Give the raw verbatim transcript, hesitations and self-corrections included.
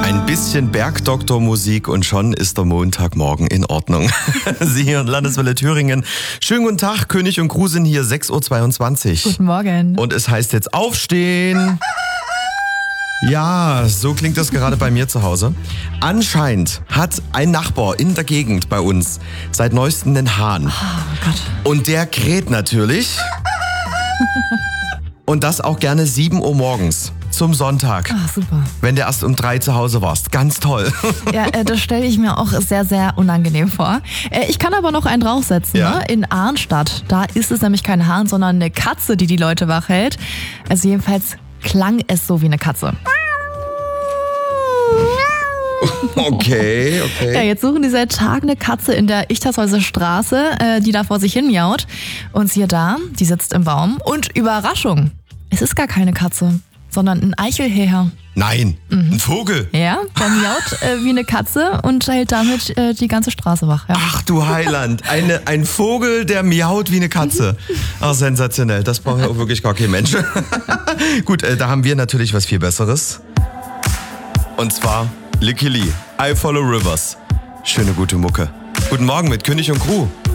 Ein bisschen Bergdoktor-Musik und schon ist der Montagmorgen in Ordnung. Sie hier in Landeswelle Thüringen. Schönen guten Tag, König und Crew sind hier, sechs Uhr zweiundzwanzig. Guten Morgen. Und es heißt jetzt aufstehen. Ja, so klingt das gerade bei mir zu Hause. Anscheinend hat ein Nachbar in der Gegend bei uns seit neuestem einen Hahn. Oh Gott. Und der kräht natürlich. Und das auch gerne sieben Uhr morgens zum Sonntag. Ah, super. Wenn du erst um drei zu Hause warst. Ganz toll. Ja, äh, das stelle ich mir auch sehr, sehr unangenehm vor. Äh, ich kann aber noch einen draufsetzen. Ja. Ne? In Arnstadt, da ist es nämlich kein Hahn, sondern eine Katze, die die Leute wach hält. Also jedenfalls klang es so wie eine Katze. Okay, okay. Ja, jetzt suchen die seit Tagen eine Katze in der Ichtershäuser Straße, äh, die da vor sich hin miaut. Und siehe da, die sitzt im Baum. Und Überraschung, es ist gar keine Katze, sondern ein Eichelhäher. Nein, mhm. Ein Vogel. Ja, der miaut äh, wie eine Katze und hält damit äh, die ganze Straße wach. Ja. Ach du Heiland, eine, ein Vogel, der miaut wie eine Katze. Ach, sensationell, das braucht ja auch wirklich gar kein Mensch. Gut, äh, da haben wir natürlich was viel Besseres. Und zwar Licky Lee, I Follow Rivers. Schöne gute Mucke. Guten Morgen mit König und Crew.